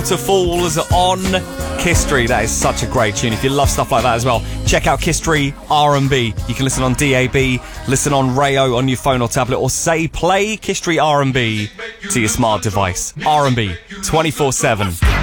Waterfalls on Kistry. That is such a great tune. If you love stuff like that as well, check out Kistry R&B. You can listen on DAB, listen on Rayo on your phone or tablet, or say play Kistry R&B to your smart device. R&B 24/7.